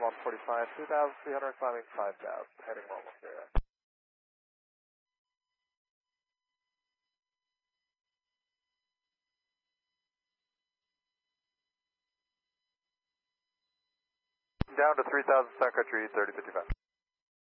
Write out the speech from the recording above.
145, 2,300, climbing 5,000, heading normal here. Down to 3,000 Sun Country, 3055.